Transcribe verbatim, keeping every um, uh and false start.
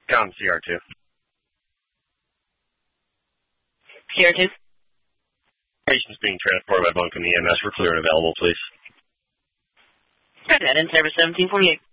Com, C R two. C R two. Patients being transported by Buncombe E M S. We're clear and available, please. Got that in service seventeen forty-eight.